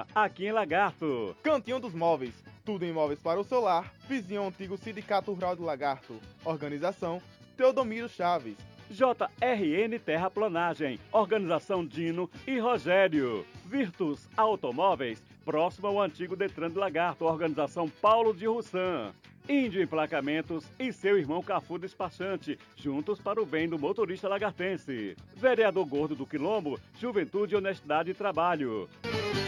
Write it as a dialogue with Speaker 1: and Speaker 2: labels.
Speaker 1: Lima, aqui em Lagarto.
Speaker 2: Cantinho dos Móveis, tudo em móveis para o seu lar, vizinho ao antigo Sindicato Rural do Lagarto. Organização Teodomiro Chaves.
Speaker 1: JRN Terraplanagem, Organização Dino e Rogério. Virtus Automóveis, próximo ao antigo Detran do Lagarto, Organização Paulo de Russan. Índio Emplacamentos e seu irmão Cafu Despachante, juntos para o bem do motorista lagartense. Vereador Gordo do Quilombo, Juventude, Honestidade e Trabalho.